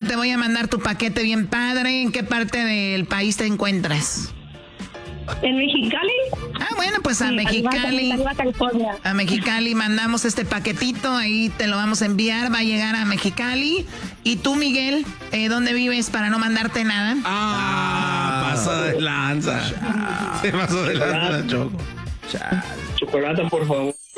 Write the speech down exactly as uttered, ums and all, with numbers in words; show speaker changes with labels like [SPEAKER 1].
[SPEAKER 1] te voy a mandar tu paquete bien padre. ¿En qué parte del país te encuentras?
[SPEAKER 2] ¿En Mexicali?
[SPEAKER 1] Ah, bueno, pues a
[SPEAKER 2] sí,
[SPEAKER 1] Mexicali.
[SPEAKER 2] Arriba, California.
[SPEAKER 1] A Mexicali mandamos este paquetito, ahí te lo vamos a enviar, va a llegar a Mexicali. ¿Y tú, Miguel, eh, dónde vives para no mandarte nada?
[SPEAKER 3] Ah, pasó de lanza. Se pasó de lanza, Choco.
[SPEAKER 4] Chocolate, por favor.